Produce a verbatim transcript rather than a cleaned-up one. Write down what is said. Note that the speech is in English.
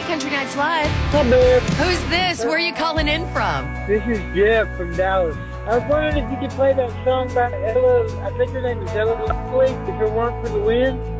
Country Nights Live. Hi, babe. Who's this? Where are you calling in from? This is Jeff from Dallas. I was wondering if you could play that song by Ella, I think her name is Ella Lovely, If It Weren't for the Wind.